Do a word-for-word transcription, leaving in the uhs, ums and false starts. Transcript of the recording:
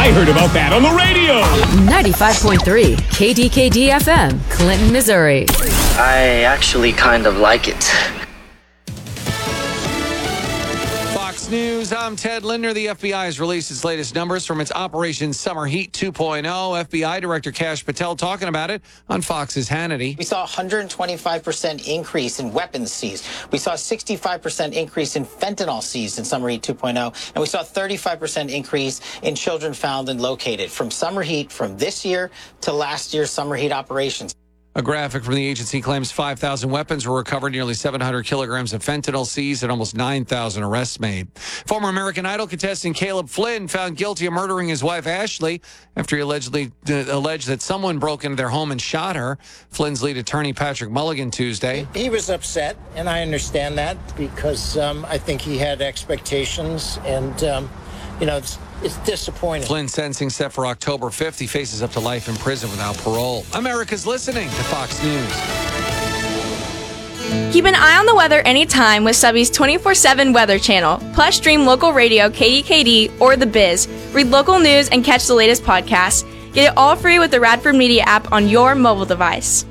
I heard about that on the radio. ninety-five point three K D K D F M, Clinton, Missouri. I actually kind of like it. Fox News, I'm Ted Linder. The F B I has released its latest numbers from its Operation Summer Heat two point oh. F B I Director Kash Patel talking about it on Fox's Hannity. We saw a one hundred twenty-five percent increase in weapons seized. We saw a sixty-five percent increase in fentanyl seized in Summer Heat two point oh. And we saw a thirty-five percent increase in children found and located from Summer Heat from this year to last year's Summer Heat operations. A graphic from the agency claims five thousand weapons were recovered, nearly seven hundred kilograms of fentanyl seized, and almost nine thousand arrests made. Former American Idol contestant Caleb Flynn found guilty of murdering his wife Ashley after he allegedly uh, alleged that someone broke into their home and shot her. Flynn's lead attorney Patrick Mulligan Tuesday. He was upset, and I understand that because um, I think he had expectations, and um, you know, it's, it's disappointing. Flynn's sentencing set for October fifth. He faces up to life in prison without parole. America's listening to Fox News. Keep an eye on the weather anytime with Subby's twenty-four seven Weather Channel. Plus, stream local radio, K D K D, or The Biz. Read local news and catch the latest podcasts. Get it all free with the Radford Media app on your mobile device.